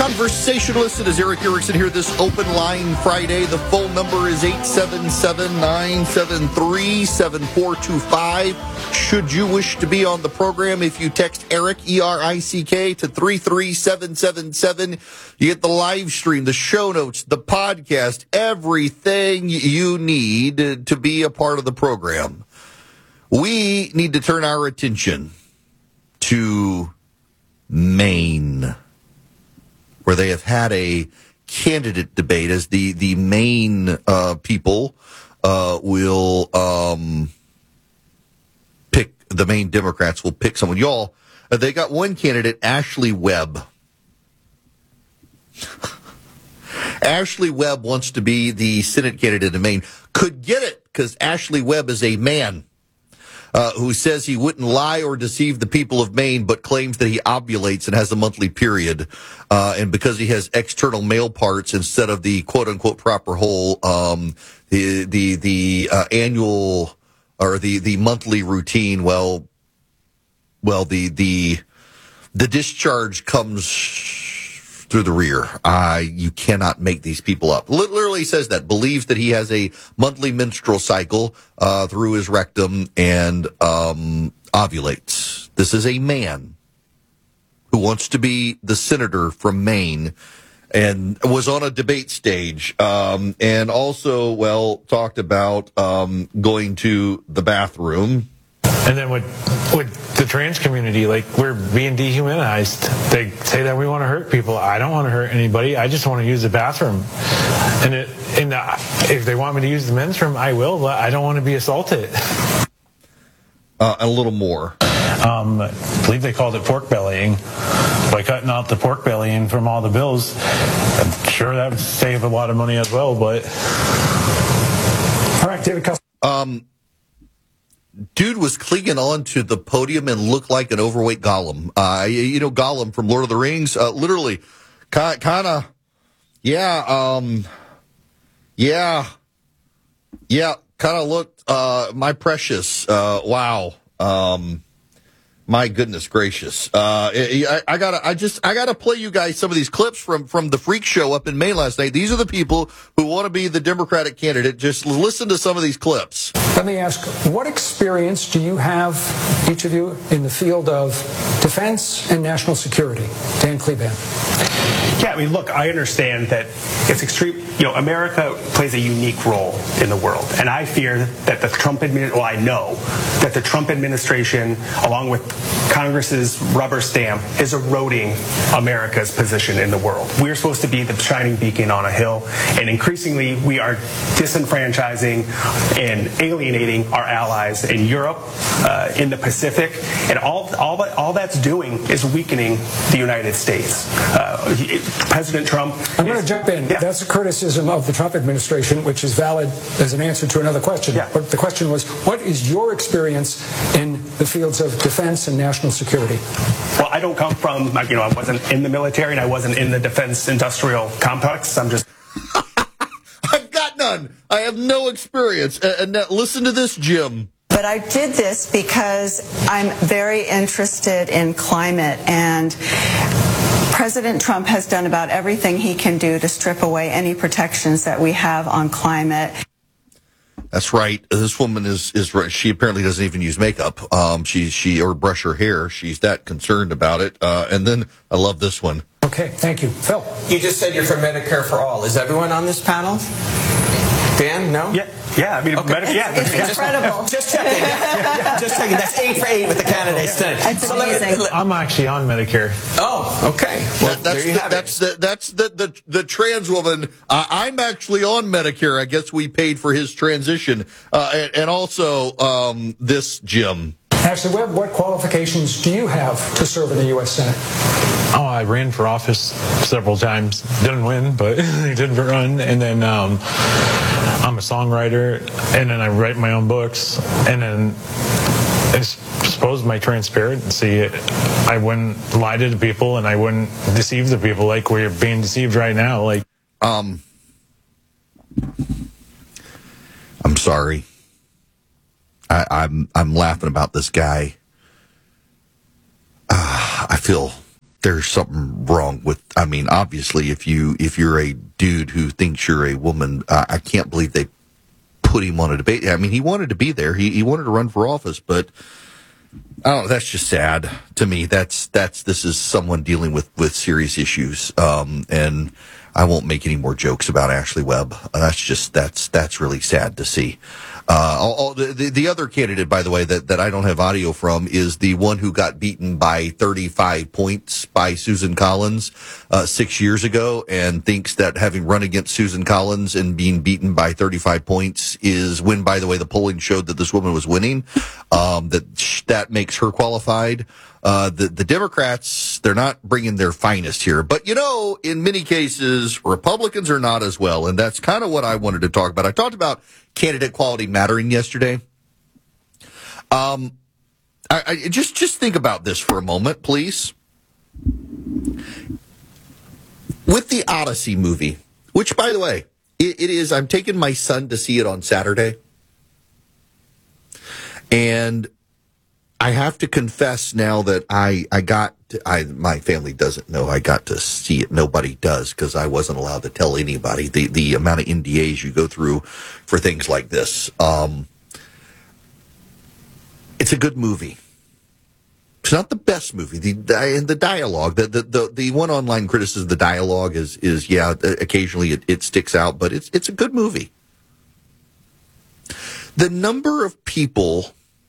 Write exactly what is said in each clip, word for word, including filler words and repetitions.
conversationalist. It is Eric Erickson here this Open Line Friday. The phone number is eight seven seven, nine seven three, seven four two five. Should you wish to be on the program, if you text Eric, E R I C K, to three three seven seven seven, you get the live stream, the show notes, the podcast, everything you need to be a part of the program. We need to turn our attention to Maine, where they have had a candidate debate as the, the Maine uh, people uh, will um, pick, the Maine Democrats will pick someone. Y'all, uh, they got one candidate, Ashley Webb. Ashley Webb wants to be the Senate candidate in Maine. Could get it because Ashley Webb is a man. Uh, who says he wouldn't lie or deceive the people of Maine, but claims that he ovulates and has a monthly period. Uh, and because he has external male parts instead of the quote unquote proper hole, um, the, the, the, uh, annual or the, the monthly routine, well, well, the, the, the discharge comes through the rear. Uh, you cannot make these people up. Literally says that, believes that he has a monthly menstrual cycle uh, through his rectum and um, ovulates. This is a man who wants to be the senator from Maine and was on a debate stage um, and also, well, talked about um, going to the bathroom. And then with with the trans community, like, we're being dehumanized. They say that we want to hurt people. I don't want to hurt anybody. I just want to use the bathroom. And it, and uh, if they want me to use the men's room, I will, but I don't want to be assaulted. Uh, a little more. Um, I believe they called it pork bellying. By cutting out the pork bellying from all the bills, I'm sure that would save a lot of money as well, but... All right, David Cuff. Um... Dude was clinging on to the podium and looked like an overweight Gollum. Uh, you know, Gollum from Lord of the Rings, uh, literally, kind of, yeah, um, yeah, yeah, kind of looked, uh, my precious, uh, wow, um, my goodness gracious. Uh, I, I gotta, I just, I gotta play you guys some of these clips from, from the freak show up in Maine last night. These are the people who want to be the Democratic candidate. Just listen to some of these clips. Let me ask, what experience do you have, each of you, in the field of defense and national security? Dan Kleban. Yeah, I mean, look, I understand that it's extreme. You know, America plays a unique role in the world, and I fear that the Trump administration, well, I know that the Trump administration, along with Congress's rubber stamp, is eroding America's position in the world. We're supposed to be the shining beacon on a hill, and increasingly we are disenfranchising and alienating our allies in Europe, uh, in the Pacific, and all all that all that's doing is weakening the United States. Uh, he, President Trump. I'm going to jump in. Yeah. That's a criticism of the Trump administration, which is valid as an answer to another question. Yeah. But the question was, what is your experience in the fields of defense and national security? Well, I don't come from, you know, I wasn't in the military and I wasn't in the defense industrial complex. I'm just. I've got none. I have no experience. And now, listen to this, Jim. But I did this because I'm very interested in climate, and President Trump has done about everything he can do to strip away any protections that we have on climate. That's right. This woman is is right. She apparently doesn't even use makeup. Um, she she or brush her hair. She's that concerned about it. Uh, and then I love this one. Okay, thank you, Phil. You just said you're for Medicare for all. Is everyone on this panel? Dan, no? Yeah, yeah. I mean, okay. Medicare, yeah. It's just, incredible. Just checking. Yeah, yeah, yeah. Just checking. That's eight for eight with the candidates tonight. That's so let amazing. me, let, I'm actually on Medicare. Oh, okay. Well, that, that's there you the, have that's it. the that's the the, the trans woman. Uh, I'm actually on Medicare. I guess we paid for his transition, uh, and, and also um, this Jim. Ashley Webb, what qualifications do you have to serve in the U S Senate? Oh, I ran for office several times. Didn't win, but I did run. And then um, I'm a songwriter, and then I write my own books. And then I suppose my transparency, I wouldn't lie to the people, and I wouldn't deceive the people like we're being deceived right now. Like, um, I'm sorry. I, I'm I'm laughing about this guy. Uh, I feel there's something wrong with, I mean, obviously, if you if you're a dude who thinks you're a woman, uh, I can't believe they put him on a debate. I mean, he wanted to be there. He he wanted to run for office, but I don't know. That's just sad to me. That's that's this is someone dealing with with serious issues, um, and I won't make any more jokes about Ashley Webb. That's just that's that's really sad to see. Uh, all, all, the, the other candidate, by the way, that, that I don't have audio from is the one who got beaten by thirty-five points by Susan Collins uh, six years ago, and thinks that having run against Susan Collins and being beaten by thirty-five points is when, by the way, the polling showed that this woman was winning, um, that sh- that makes her qualified. Uh, the, the Democrats, they're not bringing their finest here. But, you know, in many cases, Republicans are not as well. And that's kind of what I wanted to talk about. I talked about candidate quality mattering yesterday. Um, I, I just, just think about this for a moment, please. With the Odyssey movie, which, by the way, it, it is, I'm taking my son to see it on Saturday. And I have to confess now that I, I got, to, I my family doesn't know I got to see it. Nobody does, because I wasn't allowed to tell anybody the, the amount of N D As you go through for things like this. Um, it's a good movie. It's not the best movie. The and the dialogue, the, the the the one online criticism of the dialogue is is yeah, occasionally it, it sticks out, but it's it's a good movie. The number of people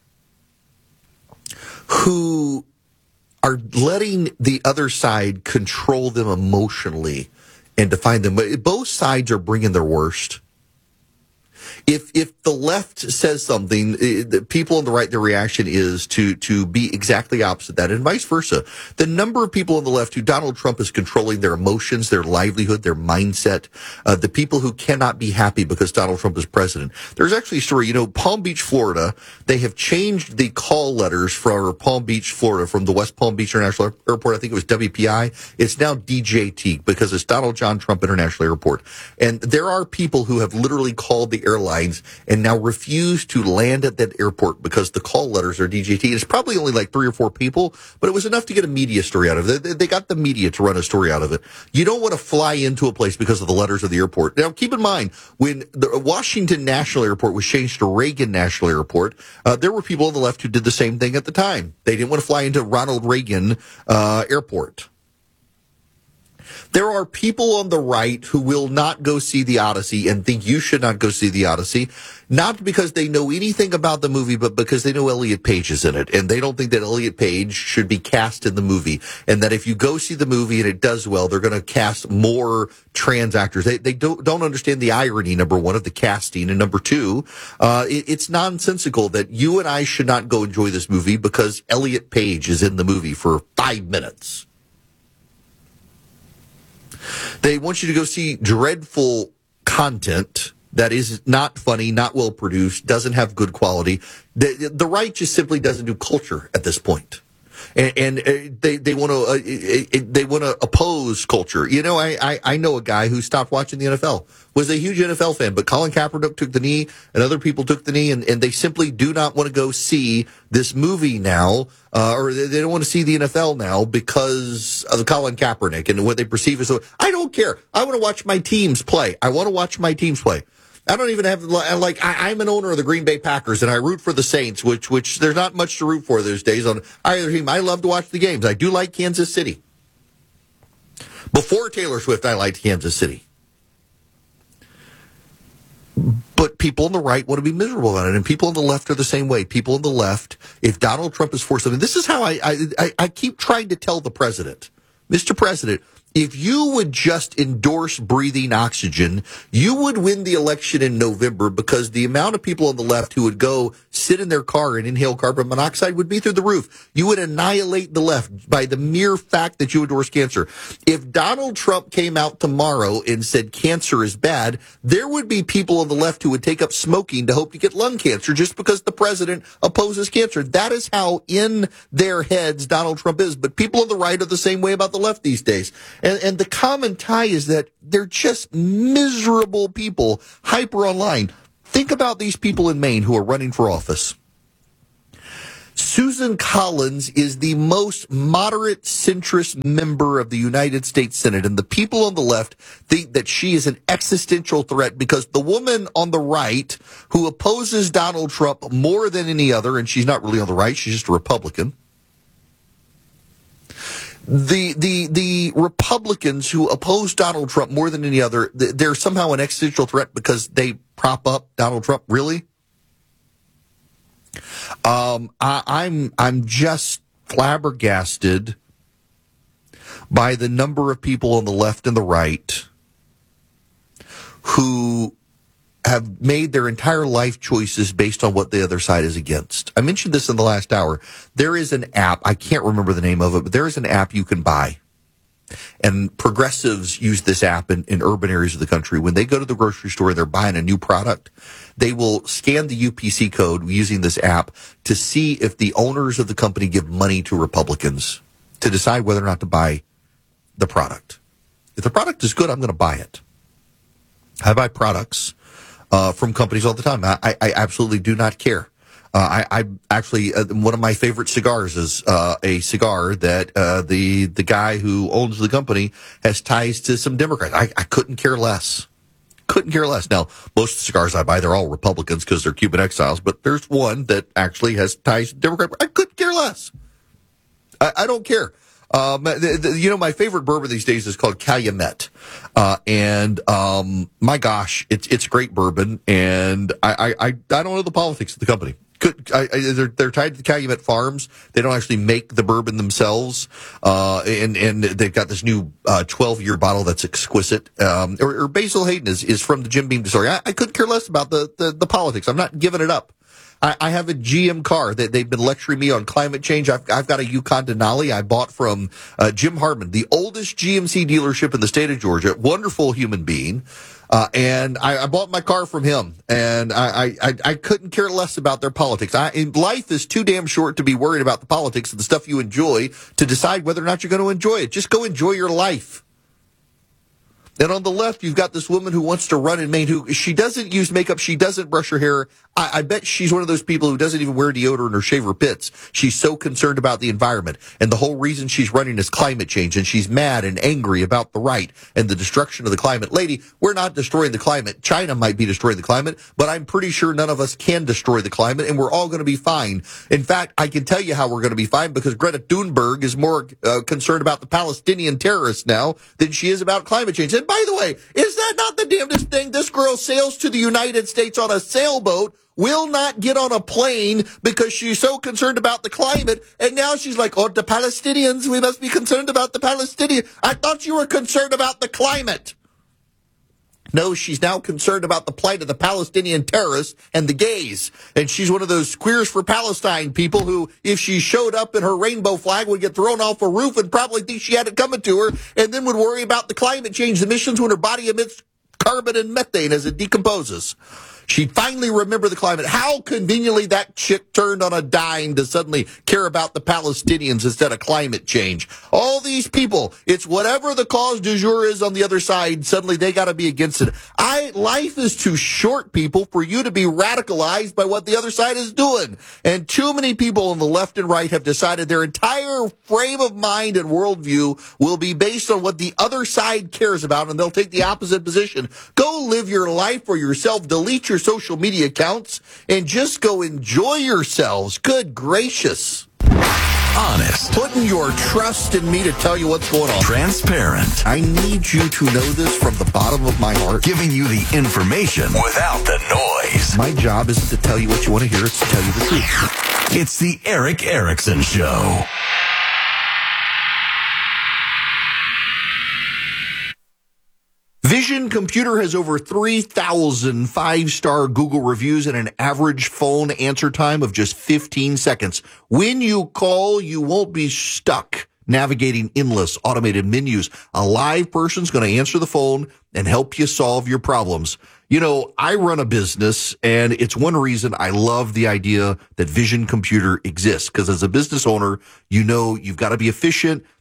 who are letting the other side control them emotionally and define them. Both sides are bringing their worst. If if the left says something, the people on the right, their reaction is to to be exactly opposite that, and vice versa. The number of people on the left who Donald Trump is controlling their emotions, their livelihood, their mindset, uh, the people who cannot be happy because Donald Trump is president. There's actually a story, you know, Palm Beach, Florida, they have changed the call letters for Palm Beach, Florida, from the West Palm Beach International Airport. I think it was W P I. It's now D J T because it's Donald John Trump International Airport. And there are people who have literally called the airline and now refuse to land at that airport because the call letters are D J T. It's probably only like three or four people, but it was enough to get a media story out of it. They, they got the media to run a story out of it. You don't want to fly into a place because of the letters of the airport. Now, keep in mind, when the Washington National Airport was changed to Reagan National Airport, uh, there were people on the left who did the same thing at the time. They didn't want to fly into Ronald Reagan uh, Airport. There are people on the right who will not go see the Odyssey and think you should not go see the Odyssey, not because they know anything about the movie, but because they know Elliot Page is in it, and they don't think that Elliot Page should be cast in the movie, and that if you go see the movie and it does well, they're going to cast more trans actors. They they don't don't understand the irony, number one, of the casting, and number two, uh, it, it's nonsensical that you and I should not go enjoy this movie because Elliot Page is in the movie for five minutes. They want you to go see dreadful content that is not funny, not well produced, doesn't have good quality. The, the right just simply doesn't do culture at this point. And, and they they want to uh, they want to oppose culture. You know, I, I I know a guy who stopped watching the N F L, was a huge N F L fan, but Colin Kaepernick took the knee, and other people took the knee, and, and they simply do not want to go see this movie now, uh, or they don't want to see the N F L now because of Colin Kaepernick and what they perceive as. I don't care. I want to watch my teams play. I want to watch my teams play. I don't even have, like, I, I'm an owner of the Green Bay Packers, and I root for the Saints, which which there's not much to root for those days on either team. I love to watch the games. I do like Kansas City. Before Taylor Swift, I liked Kansas City. But people on the right want to be miserable about it, and people on the left are the same way. People on the left, if Donald Trump is for something, this is how I, I, I keep trying to tell the president, Mister President, if you would just endorse breathing oxygen, you would win the election in November, because the amount of people on the left who would go sit in their car and inhale carbon monoxide would be through the roof. You would annihilate the left by the mere fact that you endorse cancer. If Donald Trump came out tomorrow and said cancer is bad, there would be people on the left who would take up smoking to hope to get lung cancer just because the president opposes cancer. That is how in their heads Donald Trump is. But people on the right are the same way about the left these days. And, and the common tie is that they're just miserable people, hyper online. Think about these people in Maine who are running for office. Susan Collins is the most moderate centrist member of the United States Senate, and the people on the left think that she is an existential threat because the woman on the right who opposes Donald Trump more than any other, and she's not really on the right, she's just a Republican. The the the Republicans who oppose Donald Trump more than any other, they're somehow an existential threat because they prop up Donald Trump. Really? Um, I, I'm I'm just flabbergasted by the number of people on the left and the right who have made their entire life choices based on what the other side is against. I mentioned this in the last hour. There is an app, I can't remember the name of it, but there is an app you can buy. And progressives use this app in, in urban areas of the country. When they go to the grocery store, they're buying a new product. They will scan the U P C code using this app to see if the owners of the company give money to Republicans to decide whether or not to buy the product. If the product is good, I'm going to buy it. I buy products uh, from companies all the time. I, I, I absolutely do not care. Uh, I, I actually, uh, one of my favorite cigars is uh, a cigar that uh, the the guy who owns the company has ties to some Democrats. I, I couldn't care less. Couldn't care less. Now, most of the cigars I buy, they're all Republicans because they're Cuban exiles, but there's one that actually has ties to Democrats. I couldn't care less. I, I don't care. Um, the, the, you know, my favorite bourbon these days is called Calumet. Uh, and, um, my gosh, it's, it's great bourbon. And I, I, I don't know the politics of the company. Could, I, I, they're, they're tied to the Calumet Farms. They don't actually make the bourbon themselves. Uh, and, and they've got this new, uh, twelve year bottle that's exquisite. Um, or, or Basil Hayden is, is from the Jim Beam distillery. I, I couldn't care less about the, the, the politics. I'm not giving it up. I, I have a G M car that they've been lecturing me on climate change. I've, I've got a Yukon Denali I bought from, uh, Jim Harmon, the oldest G M C dealership in the state of Georgia. Wonderful human being. Uh, and I, I bought my car from him, and I, I, I couldn't care less about their politics. I, life is too damn short to be worried about the politics of the stuff you enjoy to decide whether or not you're going to enjoy it. Just go enjoy your life. And on the left, you've got this woman who wants to run in Maine, who she doesn't use makeup, she doesn't brush her hair. I, I bet she's one of those people who doesn't even wear deodorant or shave her pits. She's so concerned about the environment. And the whole reason she's running is climate change. And she's mad and angry about the right and the destruction of the climate. Lady, we're not destroying the climate. China might be destroying the climate, but I'm pretty sure none of us can destroy the climate, and we're all going to be fine. In fact, I can tell you how we're going to be fine, because Greta Thunberg is more uh, concerned about the Palestinian terrorists now than she is about climate change. And by the way, is that not the damnedest thing? This girl sails to the United States on a sailboat, will not get on a plane because she's so concerned about the climate, and now she's like, oh, the Palestinians, we must be concerned about the Palestinians. I thought you were concerned about the climate. No, she's now concerned about the plight of the Palestinian terrorists and the gays. And she's one of those Queers for Palestine people who, if she showed up in her rainbow flag, would get thrown off a roof and probably think she had it coming to her, and then would worry about the climate change emissions when her body emits carbon and methane as it decomposes. She'd finally remember the climate. How conveniently that chick turned on a dime to suddenly care about the Palestinians instead of climate change. All these people, it's whatever the cause du jour is on the other side, suddenly they got to be against it. I, life is too short, people, for you to be radicalized by what the other side is doing. And too many people on the left and right have decided their entire frame of mind and worldview will be based on what the other side cares about, and they'll take the opposite position. Go live your life for yourself, delete your social media accounts, and just go enjoy yourselves. Good gracious. Honest. Putting your trust in me to tell you what's going on. Transparent. I need you to know this from the bottom of my heart. Giving you the information without the noise. My job isn't to tell you what you want to hear, it's to tell you the truth. It's the Erick Erickson Show. Vision Computer has over three thousand five-star Google reviews and an average phone answer time of just fifteen seconds. When you call, you won't be stuck navigating endless automated menus. A live person's going to answer the phone and help you solve your problems. You know, I run a business, and it's one reason I love the idea that Vision Computer exists, because as a business owner, you know you've got to be efficient.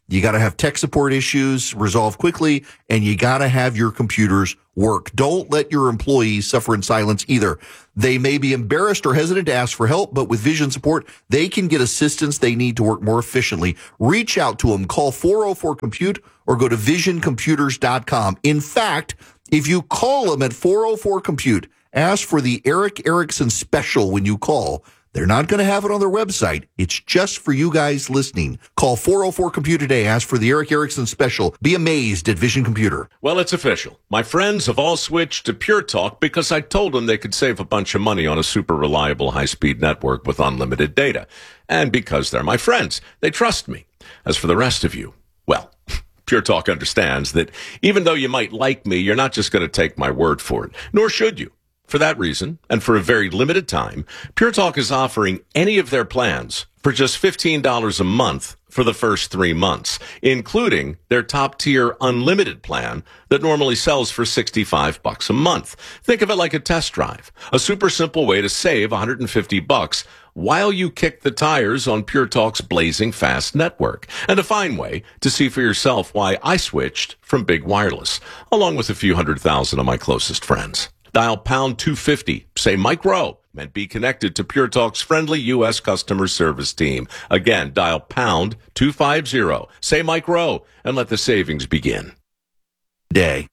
You got to have tech support issues resolved quickly, and you got to have your computers work. Don't let your employees suffer in silence either. They may be embarrassed or hesitant to ask for help, but with Vision support, they can get assistance they need to work more efficiently. Reach out to them. Call four oh four compute or go to vision computers dot com. In fact, if you call them at four oh four compute, ask for the Eric Erickson special when you call. They're not going to have it on their website. It's just for you guys listening. Call four oh four compute today. Ask for the Eric Erickson special. Be amazed at Vision Computer. Well, it's official. My friends have all switched to Pure Talk because I told them they could save a bunch of money on a super reliable high-speed network with unlimited data. And because they're my friends, they trust me. As for the rest of you, well, Pure Talk understands that even though you might like me, you're not just going to take my word for it, nor should you. For that reason, and for a very limited time, Pure Talk is offering any of their plans for just fifteen dollars a month for the first three months, including their top-tier unlimited plan that normally sells for sixty-five bucks a month. Think of it like a test drive, a super simple way to save one hundred fifty bucks while you kick the tires on Pure Talk's blazing fast network, and a fine way to see for yourself why I switched from big wireless, along with a few hundred thousand of my closest friends. Dial pound two fifty, say Mike Rowe, and be connected to Pure Talk's friendly U S customer service team. Again, dial pound two fifty, say Mike Rowe, and let the savings begin. Day.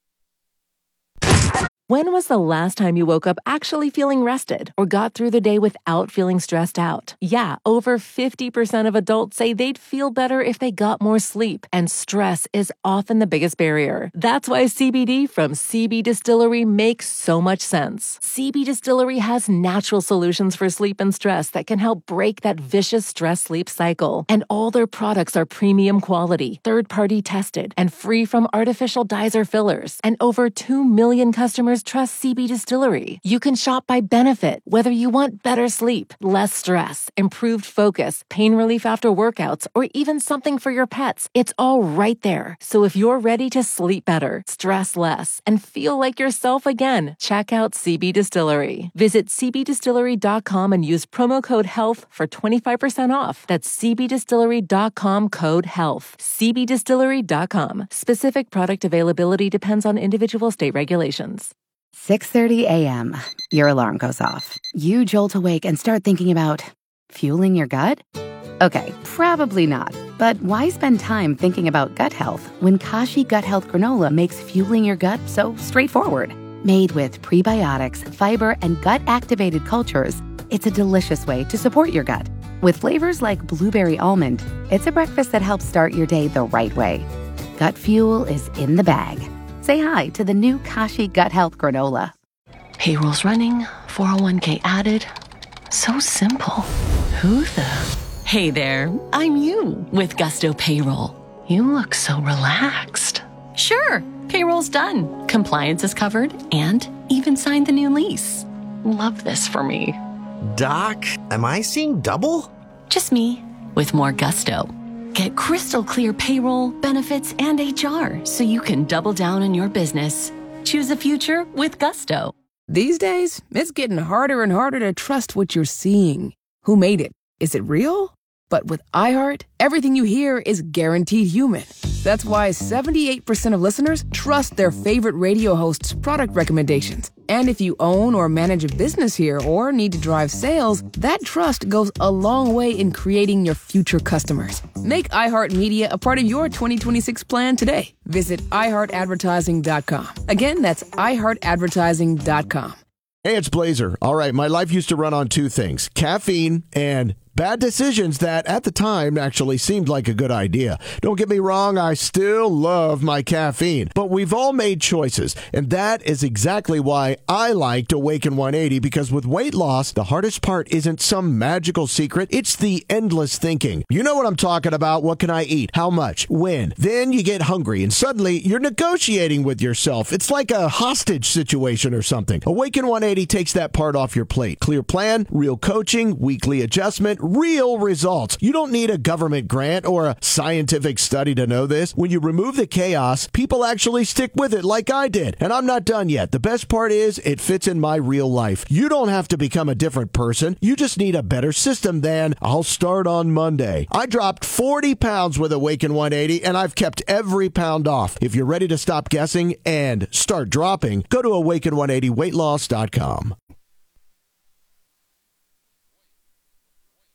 When was the last time you woke up actually feeling rested or got through the day without feeling stressed out? Yeah, over fifty percent of adults say they'd feel better if they got more sleep, and stress is often the biggest barrier. That's why C B D from C B Distillery makes so much sense. C B Distillery has natural solutions for sleep and stress that can help break that vicious stress-sleep cycle. And all their products are premium quality, third-party tested, and free from artificial dyes or fillers. And over two million customers trust C B Distillery. You can shop by benefit, whether you want better sleep, less stress, improved focus, pain relief after workouts, or even something for your pets. It's all right there. So if you're ready to sleep better, stress less, and feel like yourself again, check out C B Distillery. Visit c b distillery dot com and use promo code HEALTH for twenty-five percent off. That's c b distillery dot com code HEALTH. c b distillery dot com. Specific product availability depends on individual state regulations. six thirty a.m. Your alarm goes off. You jolt awake and start thinking about fueling your gut? Okay, probably not. But why spend time thinking about gut health when Kashi Gut Health Granola makes fueling your gut so straightforward? Made with prebiotics, fiber, and gut-activated cultures, it's a delicious way to support your gut. With flavors like blueberry almond, it's a breakfast that helps start your day the right way. Gut fuel is in the bag. Say hi to the new Kashi Gut Health Granola. Payroll's running, four oh one k added. So simple. Who the? Hey there, I'm you with Gusto Payroll. You look so relaxed. Sure, payroll's done. Compliance is covered and even signed the new lease. Love this for me. Doc, am I seeing double? Just me with more gusto. Get crystal clear payroll, benefits, and H R so you can double down on your business. Choose a future with Gusto. These days, it's getting harder and harder to trust what you're seeing. Who made it? Is it real? But with iHeart, everything you hear is guaranteed human. That's why seventy-eight percent of listeners trust their favorite radio host's product recommendations. And if you own or manage a business here or need to drive sales, that trust goes a long way in creating your future customers. Make iHeartMedia a part of your twenty twenty-six plan today. Visit i heart advertising dot com. Again, that's i heart advertising dot com. Hey, it's Blazer. All right, my life used to run on two things, caffeine and bad decisions that at the time actually seemed like a good idea. Don't get me wrong, I still love my caffeine, but we've all made choices, and that is exactly why I liked Awaken one eighty, because with weight loss, the hardest part isn't some magical secret, it's the endless thinking. You know what I'm talking about. What can I eat? How much? When? Then you get hungry, and suddenly you're negotiating with yourself. It's like a hostage situation or something. Awaken one eighty takes that part off your plate. Clear plan, real coaching, weekly adjustment, real results. You don't need a government grant or a scientific study to know this. When you remove the chaos, people actually stick with it like I did. And I'm not done yet. The best part is it fits in my real life. You don't have to become a different person. You just need a better system than I'll start on Monday. I dropped forty pounds with Awaken one eighty, and I've kept every pound off. If you're ready to stop guessing and start dropping, go to awaken one eighty weight loss dot com.